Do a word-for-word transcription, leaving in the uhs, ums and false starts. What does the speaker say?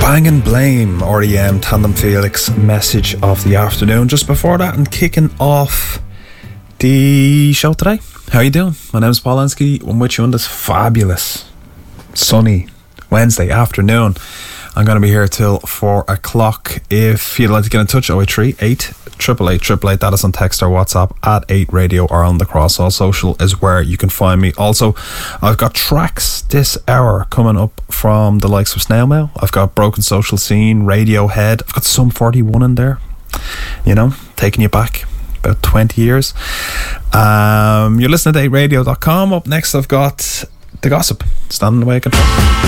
Bang and Blame, R E M, Tandem Felix, Message of the Afternoon. Just before that, and kicking off the show today. How you doing? My name's Paul Ansky. I'm with you on this fabulous, sunny Wednesday afternoon. I'm going to be here till four o'clock. If you'd like to get in touch, oh eight three, eight, eight eight eight, eight eight eight. That is on text or WhatsApp at eight radio or on the Cross. All social is where you can find me. Also, I've got tracks this hour coming up from the likes of Snail Mail. I've got Broken Social Scene, Radiohead. I've got Sum forty-one in there. You know, taking you back about twenty years. Um, you're listening to eight radio dot com. Up next, I've got The Gossip, Standing Away Control.